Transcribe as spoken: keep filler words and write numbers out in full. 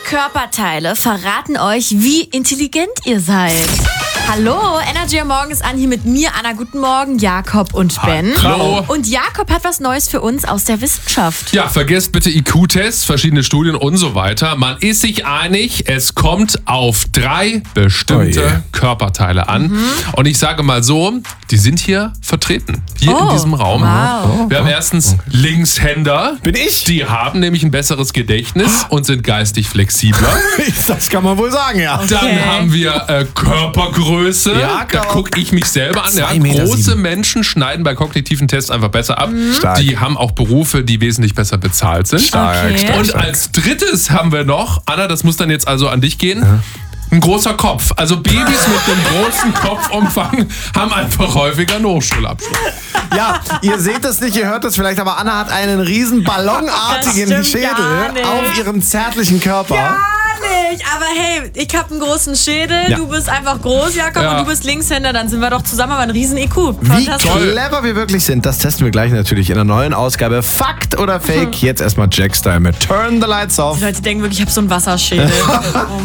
Körperteile verraten euch, wie intelligent ihr seid. Hallo, Energy am Morgen ist an, hier mit mir, Anna. Guten Morgen, Jakob und Ben. Hallo. Und Jakob hat was Neues für uns aus der Wissenschaft. Ja, vergesst bitte I Q-Tests, verschiedene Studien und so weiter. Man ist sich einig, es kommt auf drei bestimmte Oh yeah. Körperteile an. Mhm. Und ich sage mal so, die sind hier vertreten. Hier Oh, in diesem Raum. wow. Wir haben erstens Linkshänder. Bin ich? Die haben nämlich ein besseres Gedächtnis und sind geistig flexibler. Das kann man wohl sagen, ja. Dann Okay. haben wir äh, Körpergröße. Ja, da genau. gucke ich mich selber an. Ja, Zwei Meter große sieben. Menschen schneiden bei kognitiven Tests einfach besser ab. Stark. Die haben auch Berufe, die wesentlich besser bezahlt sind. Stark, Okay. stark, Und stark. als drittes haben wir noch, Anna, das muss dann jetzt also an dich gehen, ein großer Kopf. Also Babys mit einem großen Kopfumfang haben einfach häufiger einen Hochschulabschluss. Ja, ihr seht es nicht, ihr hört es vielleicht, aber Anna hat einen riesen ballonartigen Das stimmt Schädel gar nicht. auf ihrem zärtlichen Körper. Gar nicht, aber hey, ich habe einen großen Schädel, Ja. du bist einfach groß, Jakob, Ja. und du bist Linkshänder, dann sind wir doch zusammen aber ein riesen I Q. Wie Fantastisch. clever wir wirklich sind, das testen wir gleich natürlich in einer neuen Ausgabe Fakt oder Fake. Jetzt erstmal Jack Style mit Turn the Lights Off. Die Leute denken wirklich, ich habe so einen Wasserschädel. Oh